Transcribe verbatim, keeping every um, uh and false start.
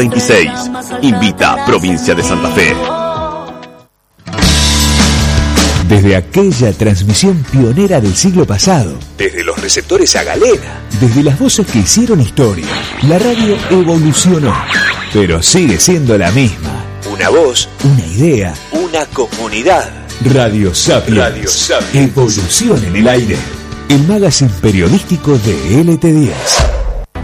veintiséis. Invita Provincia de Santa Fe. Desde aquella transmisión pionera del siglo pasado, desde los receptores a galera, desde las voces que hicieron historia, la radio evolucionó, pero sigue siendo la misma. Una voz, una idea, una comunidad. Radio Sapiens. Radio Sapiens. Evolución en el aire. El magazine periodístico de L T diez.